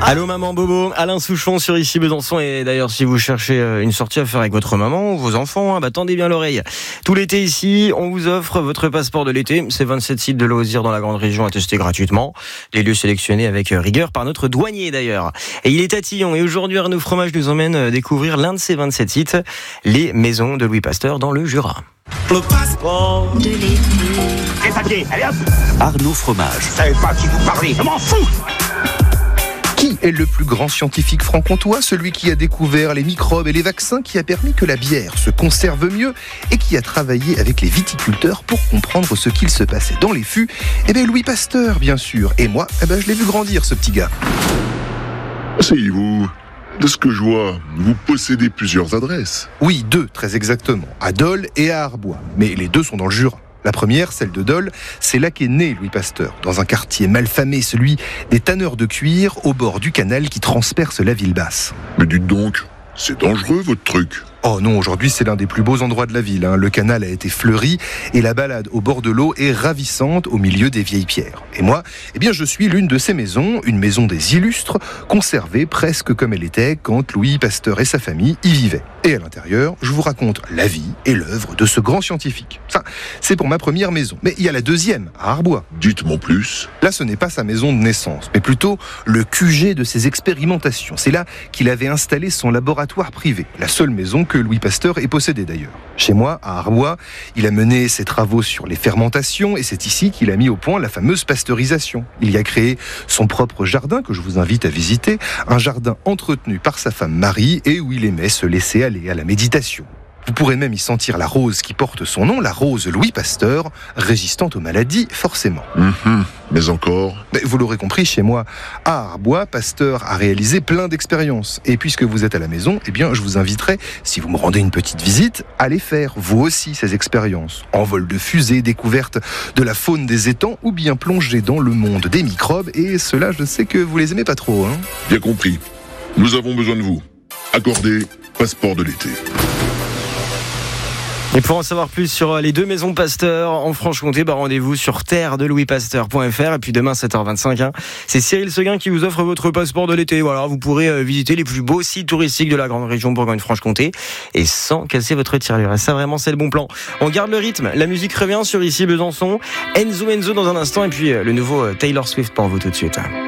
Allô maman Bobo, Alain Souchon sur Ici Besançon. Et d'ailleurs, si vous cherchez une sortie à faire avec votre maman ou vos enfants, tendez bien l'oreille. Tout l'été ici, on vous offre votre passeport de l'été. C'est 27 sites de loisirs dans la grande région à tester gratuitement. Des lieux sélectionnés avec rigueur par notre douanier d'ailleurs. Et il est à Tillon. Et aujourd'hui, Arnaud Fromage nous emmène découvrir l'un de ces 27 sites, les maisons de Louis Pasteur dans le Jura. Le passeport de l'été. Les papiers, allez hop. Arnaud Fromage. Je savais pas qui vous parlait, je m'en fous. Qui est le plus grand scientifique franc-comtois, celui qui a découvert les microbes et les vaccins, qui a permis que la bière se conserve mieux et qui a travaillé avec les viticulteurs pour comprendre ce qu'il se passait dans les fûts? Louis Pasteur, bien sûr. Et moi, je l'ai vu grandir, ce petit gars. Asseyez-vous. De ce que je vois, vous possédez plusieurs adresses. Oui, 2, très exactement. À Dole et à Arbois. Mais les 2 sont dans le Jura. La première, celle de Dole, c'est là qu'est né Louis Pasteur, dans un quartier malfamé, celui des tanneurs de cuir, au bord du canal qui transperce la ville basse. Mais dites donc, c'est dangereux votre truc. Oh non, aujourd'hui c'est l'un des plus beaux endroits de la ville. Le canal a été fleuri et la balade au bord de l'eau est ravissante au milieu des vieilles pierres. Et moi, je suis l'une de ces maisons, une maison des illustres, conservée presque comme elle était quand Louis Pasteur et sa famille y vivaient. Et à l'intérieur, je vous raconte la vie et l'œuvre de ce grand scientifique. Ça, c'est pour ma première maison. Mais il y a la deuxième, à Arbois. Dites-moi plus. Là, ce n'est pas sa maison de naissance, mais plutôt le QG de ses expérimentations. C'est là qu'il avait installé son laboratoire privé, la seule maison que Louis Pasteur ait possédée d'ailleurs. Chez moi, à Arbois, il a mené ses travaux sur les fermentations et c'est ici qu'il a mis au point la fameuse pasteurisation. Il y a créé son propre jardin que je vous invite à visiter, un jardin entretenu par sa femme Marie et où il aimait se laisser aller à la méditation. Vous pourrez même y sentir la rose qui porte son nom, la rose Louis Pasteur, résistante aux maladies, forcément. Mais encore. Mais vous l'aurez compris, chez moi, à Arbois, Pasteur a réalisé plein d'expériences. Et puisque vous êtes à la maison, je vous inviterai, si vous me rendez une petite visite, à les faire, vous aussi, ces expériences. Envol de fusée, découverte de la faune des étangs, ou bien plonger dans le monde des microbes. Et cela, je sais que vous les aimez pas trop, Bien compris. Nous avons besoin de vous. Accordez passeport de l'été. Et pour en savoir plus sur les 2 maisons Pasteur en Franche-Comté, rendez-vous sur terredelouispasteur.fr. Et puis demain 7h25, c'est Cyril Seguin qui vous offre votre passeport de l'été. Voilà, vous pourrez visiter les plus beaux sites touristiques de la grande région Bourgogne-Franche-Comté et sans casser votre tirelire. Et ça vraiment c'est le bon plan. On garde le rythme, la musique revient sur Ici Besançon. Enzo dans un instant et puis le nouveau Taylor Swift pour vous tout de suite.